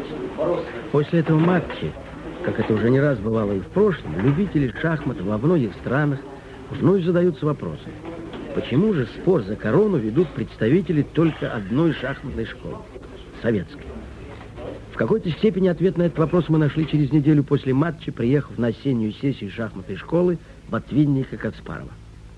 После этого матча, как это уже не раз бывало и в прошлом, любители шахмат во многих странах вновь задаются вопросом, почему же спор за корону ведут представители только одной шахматной школы, советской. В какой-то степени ответ на этот вопрос мы нашли через неделю после матча, приехав на осеннюю сессию шахматной школы Ботвинника-Каспарова.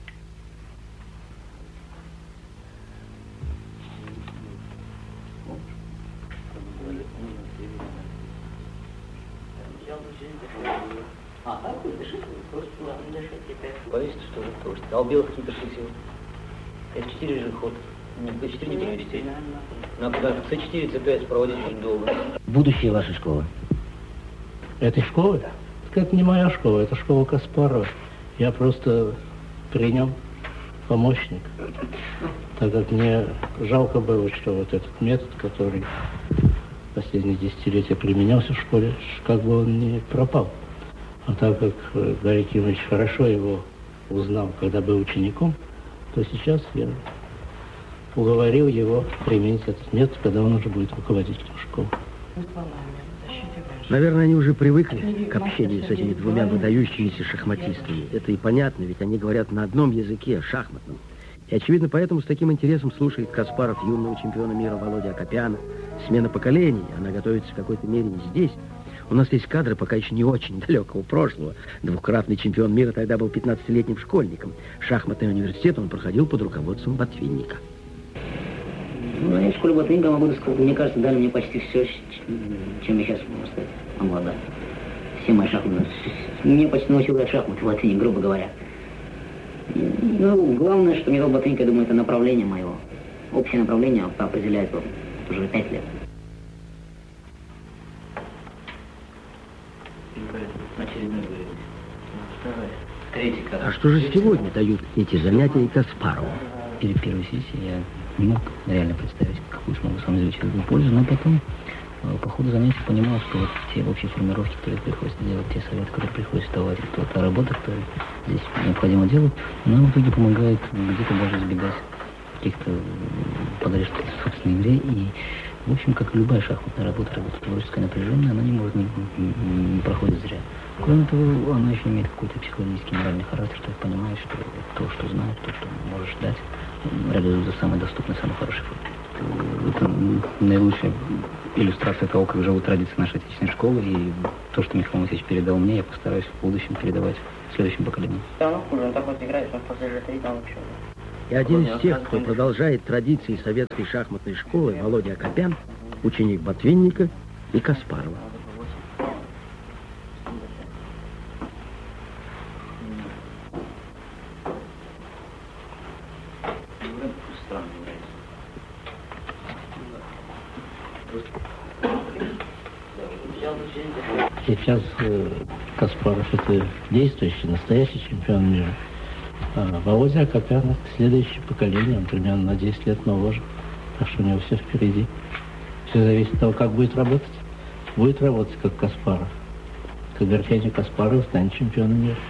Боюсь, что уже дождь. А у белых какие-то силы. F4 же ход. B4 не перевести. Надо C4, C5 проводить очень долго. Будущее вашей школы? Этой школы? Это не моя школа, это школа Каспарова. Я просто при нем помощник. Так как мне жалко было, что вот этот метод, который последние десятилетия применялся в школе, как бы он не пропал. А так как Гарри Кимович хорошо его узнал, когда был учеником, то сейчас я уговорил его применить этот метод, когда он уже будет руководителем школы. Наверное, они уже привыкли к общению с этими двумя выдающимися шахматистами. Это и понятно, ведь они говорят на одном языке, шахматном. И, очевидно, поэтому с таким интересом слушает Каспаров юного чемпиона мира Володя Акопяна. Смена поколений, она готовится в какой-то мере и здесь. У нас есть кадры пока еще не очень далекого прошлого. Двукратный чемпион мира тогда был 15-летним школьником. Шахматный университет он проходил под руководством Ботвинника. Ну, я в школе Ботвинника могу сказать, мне кажется, дали мне почти все, чем я сейчас, можно сказать, обладаю. Все мои шахматы. Мне почти научил играть шахматы в Ботвинник, грубо говоря. Ну, главное, что мне дал Ботвинник, я думаю, это направление моего. Общее направление определяет уже 5 лет. А что же сегодня дают эти занятия Каспарову? Перед первой сессией я не мог реально представить, какую смогу сам извлечь пользу, но потом по ходу занятий понимал, что вот те общие формировки, которые приходится делать, те советы, которые приходится давать, та работа, которую здесь необходимо делать, она в итоге помогает где-то даже избегать каких-то подрешек в собственной игре. И, в общем, как и любая шахматная работа творческая, напряженная, она не проходит зря. Кроме того, она еще имеет какой-то психологический, моральный характер, что понимаешь, что то, что знаешь, то, что можешь дать, реализуется самый доступный, самый хороший формат. Это наилучшая иллюстрация того, как живут традиции нашей отечественной школы, и то, что Михаил Моисеевич передал мне, я постараюсь в будущем передавать следующим поколениям. Он так вот играет, он после G3 там вообще. И один из тех, кто продолжает традиции советской шахматной школы, Володя Акопян, ученик Ботвинника и Каспарова. Сейчас Каспаров это действующий, настоящий чемпион мира. А Володя Акопян это следующее поколение, он примерно на 10 лет моложе. Так что у него все впереди. Все зависит от того, как будет работать. Будет работать как Каспаров. Как Аркадий Каспаров станет чемпионом мира.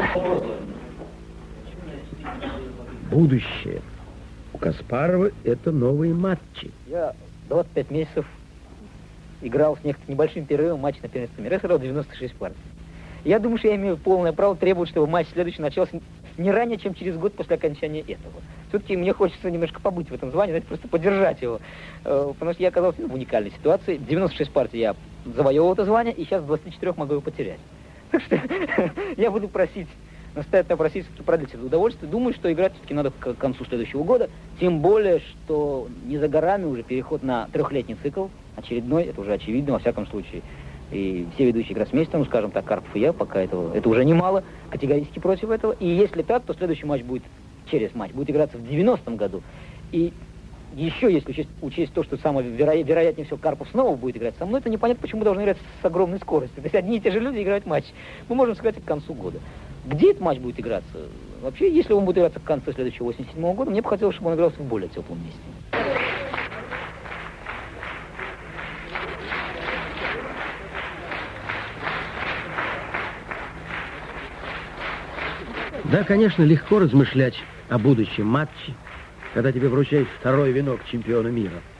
Будущее у Каспарова это новые матчи. Я 25 месяцев играл с некоторым небольшим перерывом матч на первенство мира. Я сыграл 96 партий. Я думаю, что я имею полное право требовать, чтобы матч следующий начался не ранее, чем через год после окончания этого. Все-таки мне хочется немножко побыть в этом звании, знаете, просто поддержать его. Потому что я оказался в уникальной ситуации. 96 партий я завоевал это звание, и сейчас в 24 могу его потерять. Так что я буду просить, настоятельно просить все-таки продлить это удовольствие. Думаю, что играть все-таки надо к концу следующего года. Тем более, что не за горами уже переход на 3-летний цикл. Очередной, это уже очевидно, во всяком случае. И все ведущие гроссмейстеры, ну, скажем так, Карпов и я, пока это уже немало, категорически против этого. И если так, то следующий матч будет, через матч, будет играться в 90-м году. И еще, если учесть то, что самое вероятнее всего Карпов снова будет играть со мной, то непонятно, почему должны играть с огромной скоростью. То есть одни и те же люди играют матч. Мы можем сказать к концу года. Где этот матч будет играться? Вообще, если он будет играться к концу следующего 87-го года, мне бы хотелось, чтобы он игрался в более теплом месте. Да, конечно, легко размышлять о будущем матче, когда тебе вручают второй венок чемпиона мира.